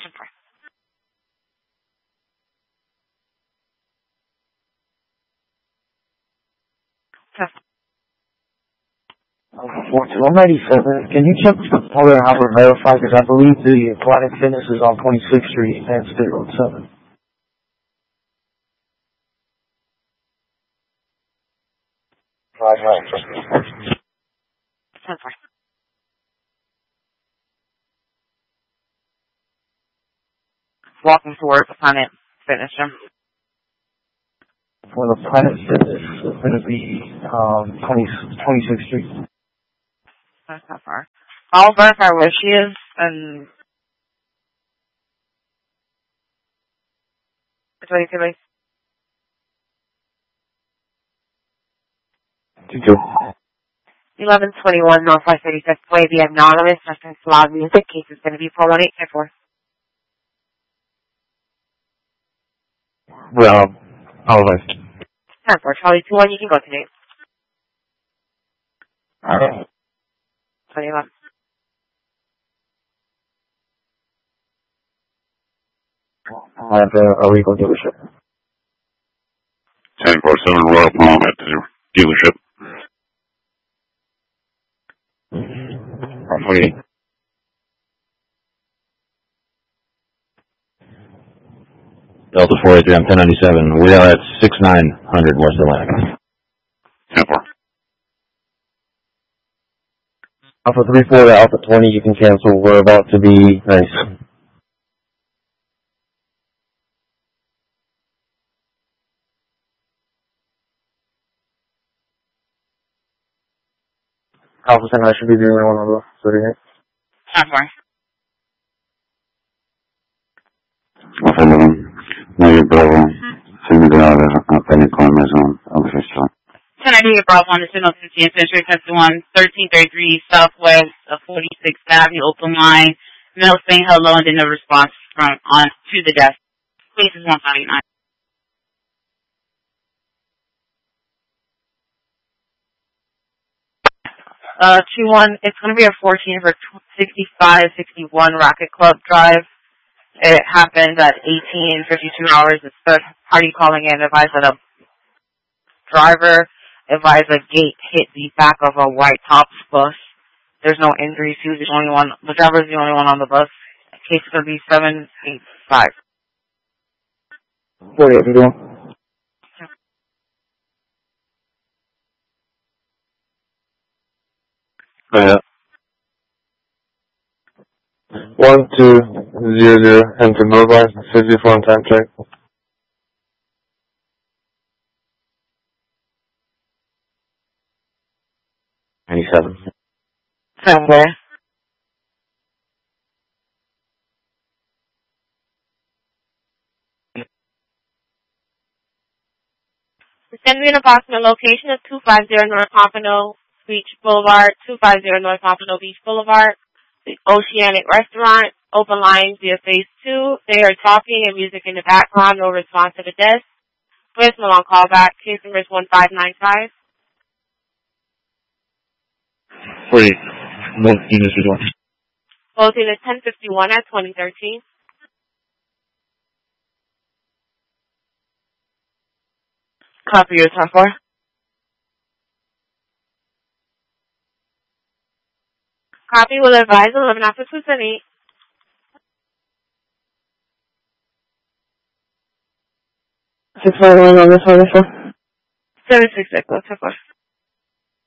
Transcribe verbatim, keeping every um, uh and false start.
one ninety-seven. Can you check the color and have her verify? Because I believe the Planet Fitness is on twenty-sixth Street and State Road seven. Right, right. Walking towards the Planet Fitness gym. For the Planet Fitness, it's going to be um, twenty, twenty-sixth Street. That's not far. I'll verify where she is and... Wait, wait, wait. Thank you. eleven twenty-one Northwest thirty-fifth Way, the anonymous reference log music case is going to be four one eight four. Well, all right. ten four, Charlie two one, you can go today. All right. twenty eleven. I have a, a legal dealership. ten four seven Royal Palm at the dealership. Okay. Delta four eight three, I'm ten ninety-seven. We are at sixty-nine hundred West Atlantic. ten four. Alpha three four to Alpha twenty, you can cancel. We're about to be nice. Alpha ten, I should be the only one on the thirty-eight. ten four. Alpha eleven. Negative Bravo. Signal grave appena collision official. ten ninety-eight Bravo one, the signal fifty and Century fifty-one, thirteen thirty-three Southwest of forty-sixth Avenue, open line. Middle saying hello and then no response from on to the desk. Please is one ninety-nine. Uh, two one, it's going to be a fourteen for sixty-five sixty-one Rocket Club Drive. It happened at eighteen fifty-two hours. It's third party calling in. Advised that a driver advised a gate hit the back of a white Tops bus. There's no injuries. He was the only one. The driver is the only one on the bus. Case is going to be seven eight five. forty-eight, you doing? Yeah. One, two, zero, zero, enter mobile, fifty-four on time check. ninety-seven. Somewhere. Send me an approximate location of two fifty North Pompano Beach Boulevard, two fifty North Pompano Beach Boulevard, the Oceanic Restaurant, open lines via phase two. They are talking and music in the background, no response to the desk. Please no on callback. Case number is one five nine five. forty-eight. Both units are doing. Both units ten fifty-one at twenty thirteen. Copy your ten four. Copy will advise eleven after two seventy-eight. six forty-one on this one, this one? seven six six, ten four.